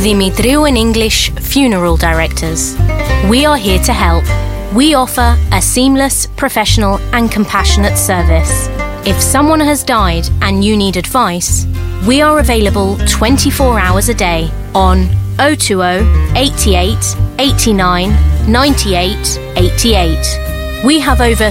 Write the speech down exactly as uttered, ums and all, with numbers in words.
Dimitriou and English Funeral Directors. We are here to help. We offer a seamless, professional and compassionate service. If someone has died and you need advice, we are available twenty-four hours a day on oh two oh, eighty-eight, eighty-nine, ninety-eight, eighty-eight. We have over